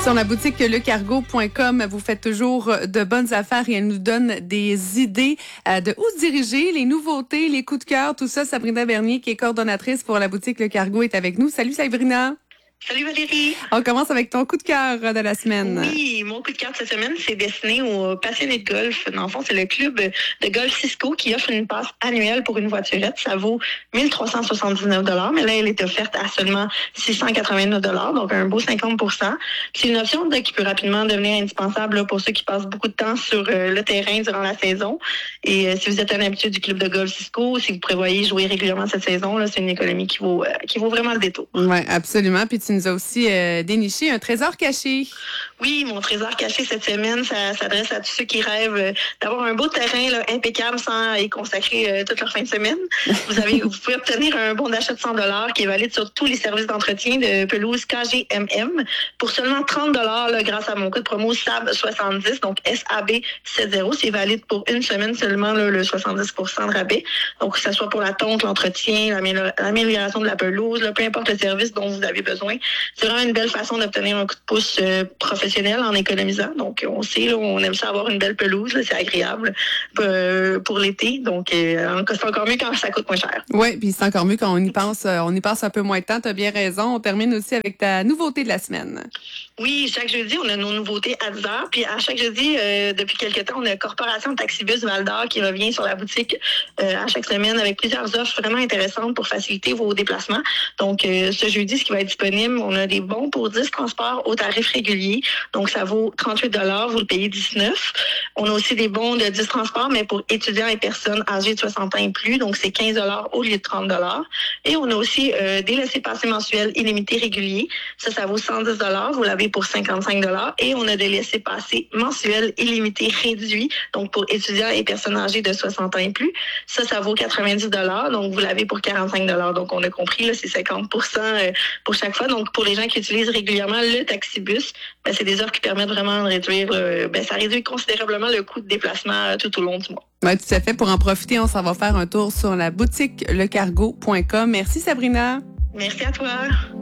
Sur la boutique lecargo.com, vous faites toujours de bonnes affaires et elle nous donne des idées de où se diriger, les nouveautés, les coups de cœur, tout ça. Sabrina Bernier, qui est coordonnatrice pour la boutique Le Cargo, est avec nous. Salut Sabrina! Salut Valérie! On commence avec ton coup de cœur de la semaine. Oui, mon coup de cœur de cette semaine, c'est destiné aux passionnés de golf. Dans le fond, c'est le club de golf Cisco qui offre une passe annuelle pour une voiturette. Ça vaut 1379 $, mais là, elle est offerte à seulement 689 $, donc un beau 50 %. C'est une option qui peut rapidement devenir indispensable là, pour ceux qui passent beaucoup de temps sur le terrain durant la saison. Et si vous êtes un habitué du club de golf Cisco, si vous prévoyez jouer régulièrement cette saison, là, c'est une économie qui vaut vraiment le détour. Oui, absolument. Puis tu nous as aussi déniché un trésor caché. Oui, mon trésor caché cette semaine, ça s'adresse à tous ceux qui rêvent d'avoir un beau terrain là, impeccable sans y consacrer toute leur fin de semaine. Vous pouvez obtenir un bon d'achat de 100 $ qui est valide sur tous les services d'entretien de pelouse KGMM pour seulement 30 $ là, grâce à mon code promo SAB70, donc SAB70. C'est valide pour une semaine seulement, là, le 70 % de rabais. Donc, que ce soit pour la tonte, l'entretien, l'amélioration de la pelouse, là, peu importe le service dont vous avez besoin. C'est vraiment une belle façon d'obtenir un coup de pouce professionnel en économisant. Donc, on sait, là, on aime ça avoir une belle pelouse. Là, c'est agréable pour l'été. Donc, c'est encore mieux quand ça coûte moins cher. Oui, puis c'est encore mieux quand on y passe un peu moins de temps. Tu as bien raison. On termine aussi avec ta nouveauté de la semaine. Oui, chaque jeudi, on a nos nouveautés à 10 heures. Puis à chaque jeudi, depuis quelques temps, on a Corporation Taxibus Val-d'Or qui revient sur la boutique à chaque semaine avec plusieurs offres vraiment intéressantes pour faciliter vos déplacements. Donc, ce jeudi, ce qui va être disponible, on a des bons pour 10 transports au tarif régulier. Donc, ça vaut 38 $, vous le payez 19 $. On a aussi des bons de 10 transports, mais pour étudiants et personnes âgées de 60 ans et plus. Donc, c'est 15 $ au lieu de 30 $. Et on a aussi des laissez-passer mensuels illimités réguliers. Ça vaut 110 $. Vous l'avez pour 55 $. Et on a des laissez-passer mensuels illimités réduits. Donc, pour étudiants et personnes âgées de 60 ans et plus. Ça vaut 90 $. Donc, vous l'avez pour 45 $. Donc, on a compris, là, c'est 50 % pour chaque fois. Donc, pour les gens qui utilisent régulièrement le taxibus, ben, c'est des offres qui permettent vraiment de réduire, ça réduit considérablement le coût de déplacement tout au long du mois. Oui, tout à fait. Pour en profiter, on s'en va faire un tour sur la boutique lecargo.com. Merci Sabrina. Merci à toi.